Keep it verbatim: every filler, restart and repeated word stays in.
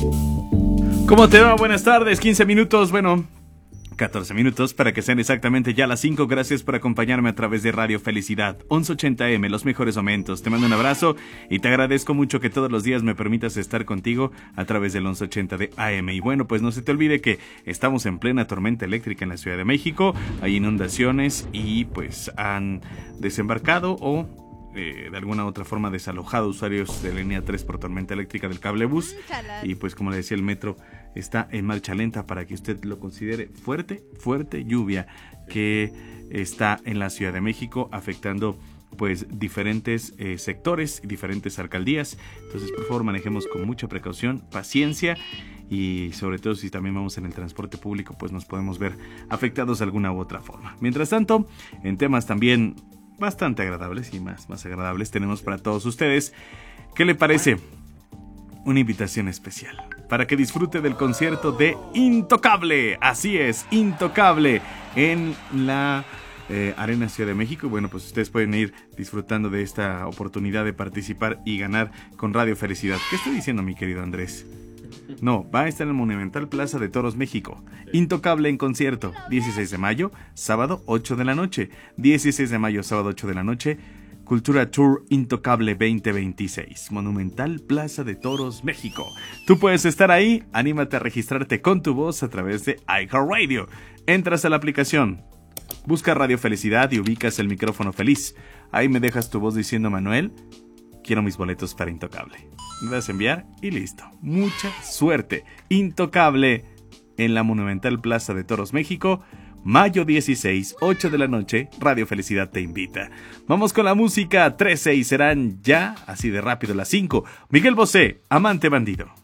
¿Cómo te va? Buenas tardes, quince minutos, bueno, catorce minutos para que sean exactamente ya las cinco. Gracias por acompañarme a través de Radio Felicidad once ochenta eme, los mejores momentos. Te mando un abrazo y te agradezco mucho que todos los días me permitas estar contigo a través del once ochenta de A M. Y bueno, pues no se te olvide que estamos en plena tormenta eléctrica en la Ciudad de México. Hay inundaciones y pues han desembarcado o Eh, de alguna u otra forma desalojado usuarios de línea tres por tormenta eléctrica del cablebús. Y pues como le decía, el metro está en marcha lenta para que usted lo considere. Fuerte, fuerte lluvia que está en la Ciudad de México afectando pues diferentes eh, sectores y diferentes alcaldías. Entonces por favor manejemos con mucha precaución, paciencia, y sobre todo si también vamos en el transporte público pues nos podemos ver afectados de alguna u otra forma. Mientras tanto, en temas también bastante agradables y más, más agradables tenemos para todos ustedes. ¿Qué le parece? Una invitación especial para que disfrute del concierto de Intocable. Así es, Intocable en la eh, Arena Ciudad de México. Bueno, pues ustedes pueden ir disfrutando de esta oportunidad de participar y ganar con Radio Felicidad. ¿Qué estoy diciendo, mi querido Andrés? No, va a estar en el Monumental Plaza de Toros, México. Intocable en concierto, dieciséis de mayo, sábado, ocho de la noche. dieciséis de mayo, sábado, ocho de la noche. Cultura Tour Intocable veinte veintiséis. Monumental Plaza de Toros, México. Tú puedes estar ahí, anímate a registrarte con tu voz a través de iHeartRadio. Entras a la aplicación, busca Radio Felicidad y ubicas el micrófono feliz. Ahí me dejas tu voz diciendo: Manuel, quiero mis boletos para Intocable. Me vas a enviar y listo. Mucha suerte. Intocable en la Monumental Plaza de Toros, México. Mayo dieciséis, ocho de la noche. Radio Felicidad te invita. Vamos con la música. trece y serán ya así de rápido las cinco. Miguel Bosé, Amante Bandido.